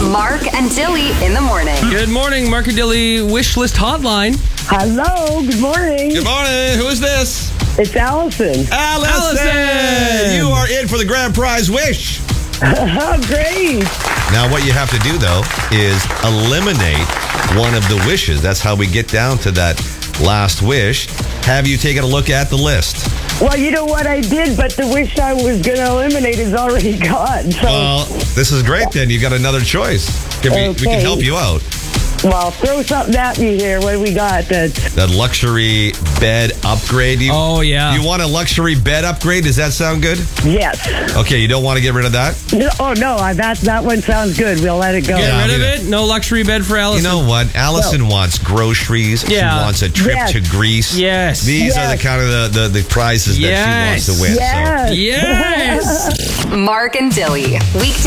Mark and Dilly in the morning. Good morning, Mark and Dilly Wish List Hotline. Hello, good morning. Good morning. Who is this? It's Allison. Allison! You are in for the grand prize wish. Oh, great. Now, what you have to do, though, is eliminate one of the wishes. That's how we get down to that last wish. Have you taken a look at the list? Well, you know what I did, but the wish I was going to eliminate is already gone. So, Well, this is great, then. You got another choice. We can help you out. well, throw something at me here. What do we got? That luxury bed upgrade. Oh, yeah. You want a luxury bed upgrade? Does that sound good? Yes. Okay, you don't want to get rid of that? Oh, no, that one sounds good. We'll let it go. Get Yeah, rid of I mean, it? No luxury bed for Allison? You know what? Allison wants groceries. Yeah. She wants a trip Yes. to Greece. Yes. These are the Yes. kind of the prizes that she wants to win. Yes. Yes! Mark and Dilly. Weekday